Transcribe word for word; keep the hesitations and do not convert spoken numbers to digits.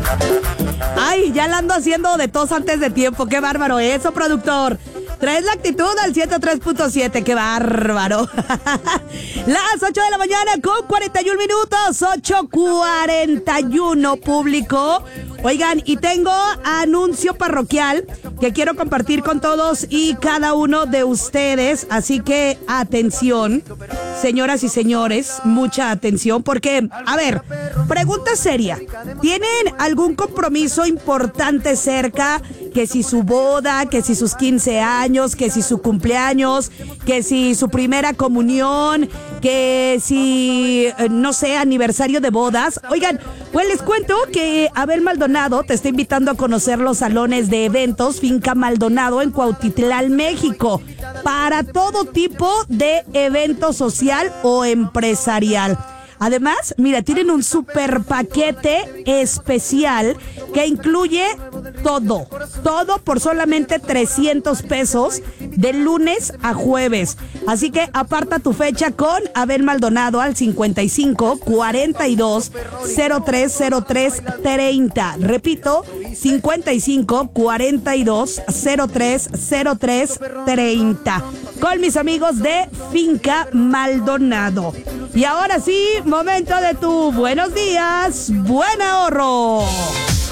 Ay, ya la ando haciendo de tos antes de tiempo. Qué bárbaro eso, productor. Traes la actitud al ciento tres punto siete. Qué bárbaro. Las ocho de la mañana con cuarenta y un minutos. ocho cuarenta y uno, público. Oigan, y tengo anuncio parroquial que quiero compartir con todos y cada uno de ustedes. Así que atención, señoras y señores, mucha atención, porque, a ver, pregunta seria. ¿Tienen algún compromiso importante cerca? Que si su boda, que si sus quince años, que si su cumpleaños, que si su primera comunión, que si, no sé, aniversario de bodas. Oigan, pues les cuento que Abel Maldonado te está invitando a conocer los salones de eventos Finca Maldonado en Cuautitlán, México, para todo tipo de evento social o empresarial. Además, mira, tienen un super paquete especial que incluye todo, todo por solamente trescientos pesos de lunes a jueves. Así que aparta tu fecha con Abel Maldonado al cincuenta y cinco, cuarenta y dos, cero tres cero tres, treinta. Repito, cincuenta y cinco, cuarenta y dos, cero tres cero tres, treinta. Con mis amigos de Finca Maldonado. Y ahora sí, momento de tu buenos días, buen ahorro.